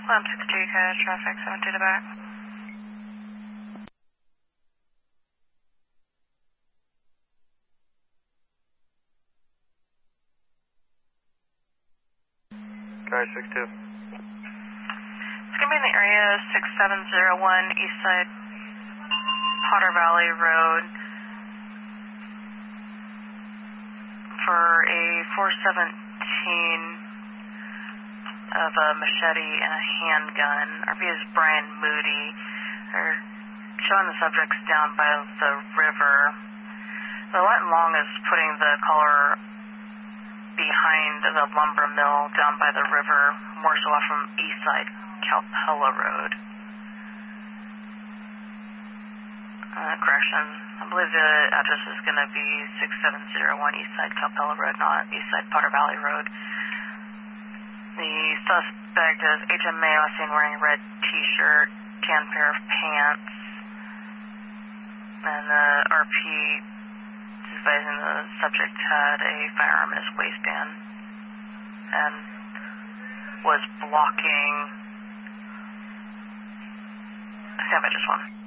163 traffic, 72 to back. Car 62. It's going to be in the area 6701 East Side Potter Valley Road for a 417 of a machete and a handgun. RP is Brian Moody. They're showing the subjects down by the river. The light and long is putting the caller behind the lumber mill down by the river, more so off from East Side Calpella Road. Correction, I believe the address is going to be 6701 East Side Calpella Road, not East Side Potter Valley Road. The suspect is HMA last seen wearing a red t-shirt, tan pair of pants, and the RP is advising the subject had a firearm in his waistband and was blocking. Stand by just one.